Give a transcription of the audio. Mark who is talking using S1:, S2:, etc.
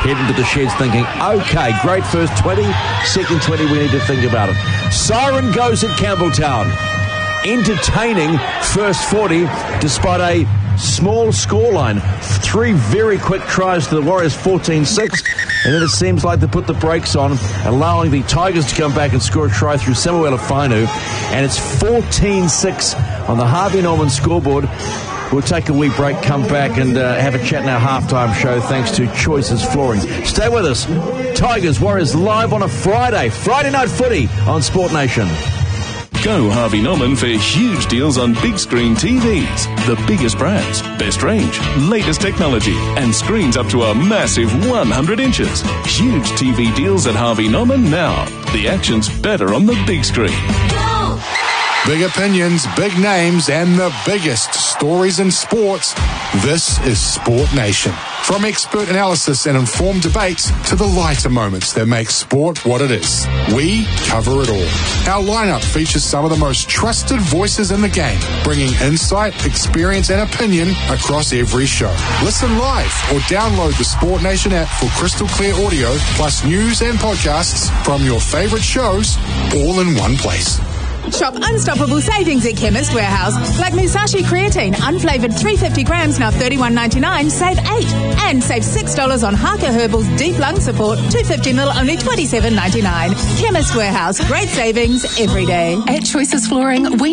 S1: head into the sheds thinking, okay, great first 20, second 20, we need to think about it. Siren goes at Campbelltown. Entertaining first 40 despite a small scoreline. 3 very quick tries to the Warriors, 14-6. And then it seems like they put the brakes on, allowing the Tigers to come back and score a try through Samuel Fainu. And it's 14-6 on the Harvey Norman scoreboard. We'll take a wee break, come back and have a chat in our halftime show thanks to Choices Flooring. Stay with us. Tigers, Warriors live on a Friday night footy on Sport Nation.
S2: Go Harvey Norman for huge deals on big screen TVs. The biggest brands, best range, latest technology, and screens up to a massive 100 inches. Huge TV deals at Harvey Norman now. The action's better on the big screen.
S3: Big opinions, big names, and the biggest stories in sports. This is Sport Nation. From expert analysis and informed debates to the lighter moments that make sport what it is, we cover it all. Our lineup features some of the most trusted voices in the game, bringing insight, experience, and opinion across every show. Listen live or download the Sport Nation app for crystal clear audio, plus news and podcasts from your favorite shows, all in one place.
S4: Shop unstoppable savings at Chemist Warehouse. Like Musashi Creatine, unflavoured 350 grams, now $31.99, save $8. And save $6 on Harker Herbal's Deep Lung Support, 250ml, only $27.99. Chemist Warehouse, great savings every day.
S5: At Choices Flooring, we